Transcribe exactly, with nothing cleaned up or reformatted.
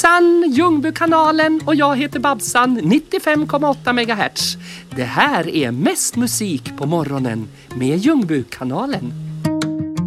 Hejsan, Ljungbykanalen och jag heter Babsan, nittiofem komma åtta megahertz. Det här är mest musik på morgonen med Ljungbykanalen.